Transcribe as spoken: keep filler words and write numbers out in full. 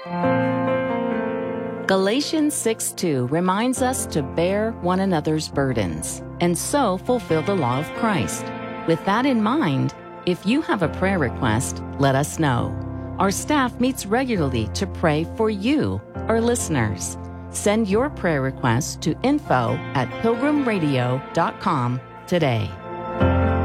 Galatians six two reminds us to bear one another's burdens and so fulfill the law of Christ. With that in mind, if you have a prayer request, let us know. Our staff meets regularly to pray for you, our listeners. Send your prayer request to info at pilgrim radio dot com today.